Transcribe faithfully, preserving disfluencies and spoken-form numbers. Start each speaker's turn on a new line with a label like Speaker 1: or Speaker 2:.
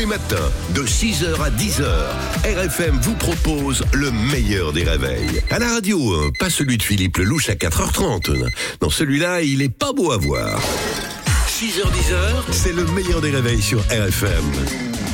Speaker 1: matins, de six heures à dix heures, R F M vous propose le meilleur des réveils. À la radio, hein, pas celui de Philippe Lelouch à quatre heures trente. Non, celui-là, il est pas beau à voir. six heures dix heures, c'est le meilleur des réveils sur R F M.